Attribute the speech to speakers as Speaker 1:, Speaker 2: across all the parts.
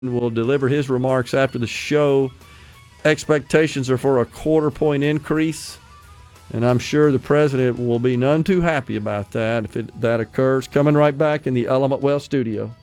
Speaker 1: will deliver his remarks after the show. Expectations are for a 1/4 point increase, and I'm sure the president will be none too happy about that if that occurs. Coming right back in the Element Wealth studio.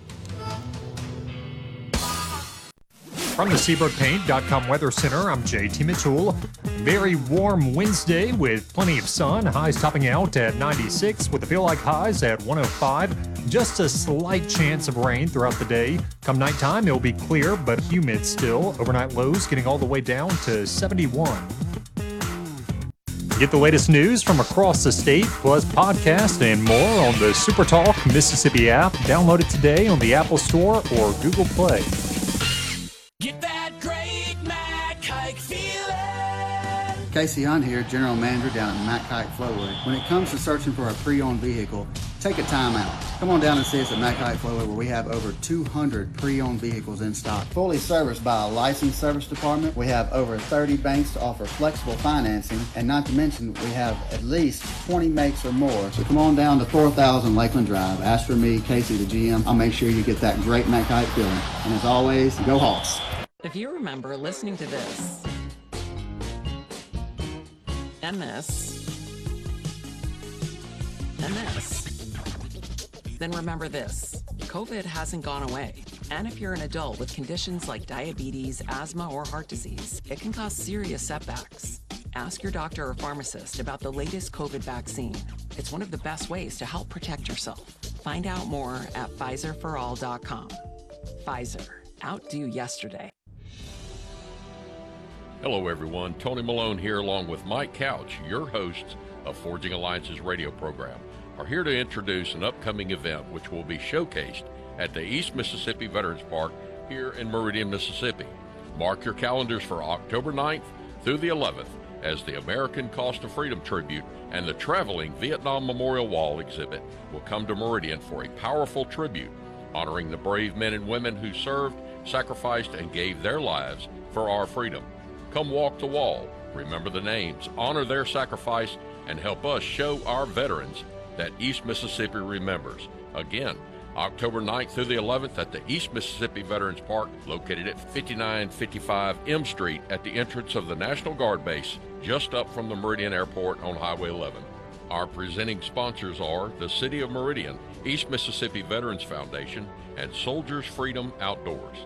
Speaker 2: From the SeabrookPaint.com Weather Center, I'm JT Mitchell. Very warm Wednesday with plenty of sun. Highs topping out at 96 with the feel-like highs at 105. Just a slight chance of rain throughout the day. Come nighttime, it'll be clear but humid still. Overnight lows getting all the way down to 71. Get the latest news from across the state, plus podcasts and more on the SuperTalk Mississippi app. Download it today on the Apple Store or Google Play.
Speaker 3: Get that great Mac Hike feeling.
Speaker 4: Casey Hunt here, General Manager down at Mac Hike Flowwood. When it comes to searching for a pre-owned vehicle, take a time out. Come on down and see us at Mac Hike Flowwood, where we have over 200 pre-owned vehicles in stock. Fully serviced by a licensed service department. We have over 30 banks to offer flexible financing, and not to mention we have at least 20 makes or more. So come on down to 4000 Lakeland Drive. Ask for me, Casey, the GM. I'll make sure you get that great Mac Hike feeling. And as always, go Hawks.
Speaker 5: If you remember listening to this, and this, and this, then remember this. COVID hasn't gone away. And if you're an adult with conditions like diabetes, asthma, or heart disease, it can cause serious setbacks. Ask your doctor or pharmacist about the latest COVID vaccine. It's one of the best ways to help protect yourself. Find out more at PfizerForAll.com. Pfizer. Outdo yesterday.
Speaker 6: Hello, everyone. Tony Malone here, along with Mike Couch, your hosts of Forging Alliance's radio program, are here to introduce an upcoming event which will be showcased at the East Mississippi Veterans Park here in Meridian, Mississippi. Mark your calendars for October 9th through the 11th as the American Cost of Freedom Tribute and the traveling Vietnam Memorial Wall exhibit will come to Meridian for a powerful tribute honoring the brave men and women who served, sacrificed, and gave their lives for our freedom. Come walk the wall, remember the names, honor their sacrifice, and help us show our veterans that East Mississippi remembers. Again, October 9th through the 11th at the East Mississippi Veterans Park, located at 5955 M Street at the entrance of the National Guard Base, just up from the Meridian Airport on Highway 11. Our presenting sponsors are the City of Meridian, East Mississippi Veterans Foundation, and Soldiers Freedom Outdoors.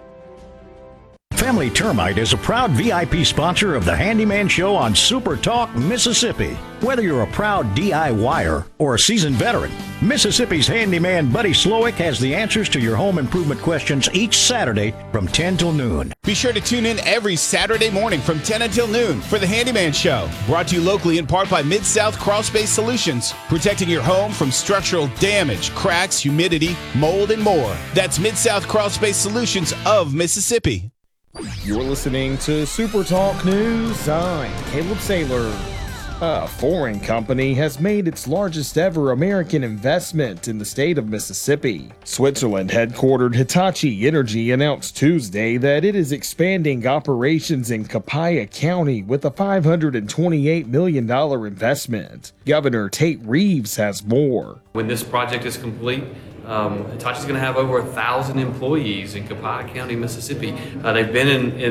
Speaker 7: Family Termite is a proud VIP sponsor of the Handyman Show on Super Talk Mississippi. Whether you're a proud DIYer or a seasoned veteran, Mississippi's handyman Buddy Slowick has the answers to your home improvement questions each Saturday from 10 till noon.
Speaker 8: Be sure to tune in every Saturday morning from 10 until noon for the Handyman Show, brought to you locally in part by Mid-South Crawlspace Solutions, protecting your home from structural damage, cracks, humidity, mold, and more. That's Mid-South Crawlspace Solutions of Mississippi.
Speaker 9: You're listening to Super Talk News. I'm Caleb Saylor. A foreign company has made its largest ever American investment in the state of Mississippi. Switzerland-headquartered Hitachi Energy announced Tuesday that it is expanding operations in Copiah County with a $528 million investment. Governor Tate Reeves has more.
Speaker 10: When this project is complete, Hitachi's going to have over 1,000 employees in Copiah County, Mississippi. They've been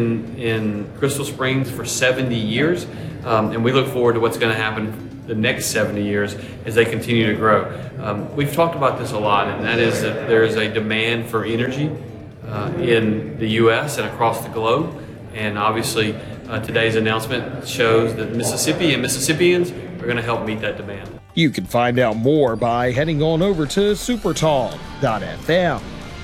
Speaker 10: in Crystal Springs for 70 years, and we look forward to what's going to happen the next 70 years as they continue to grow. We've talked about this a lot, and that is that there is a demand for energy in the U.S. and across the globe, and obviously today's announcement shows that Mississippi and Mississippians are going to help meet that demand.
Speaker 9: You can find out more by heading on over to supertalk.fm.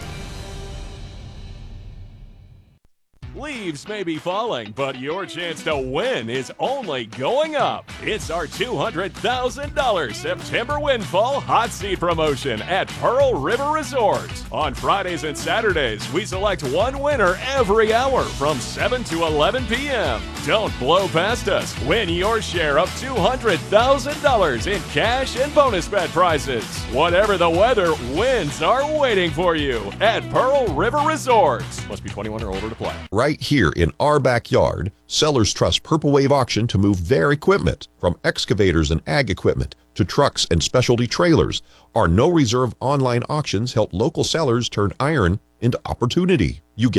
Speaker 11: Leaves may be falling, but your chance to win is only going up. It's our $200,000 September Windfall Hot Seat promotion at Pearl River Resort. On Fridays and Saturdays, we select one winner every hour from 7 to 11 p.m. Don't blow past us. Win your share of $200,000 in cash and bonus bet prizes. Whatever the weather, wins are waiting for you at Pearl River Resort. Must be 21 or older to play.
Speaker 12: Right here in our backyard, sellers trust Purple Wave Auction to move their equipment, from excavators and ag equipment to trucks and specialty trailers. Our no-reserve online auctions help local sellers turn iron into opportunity. You get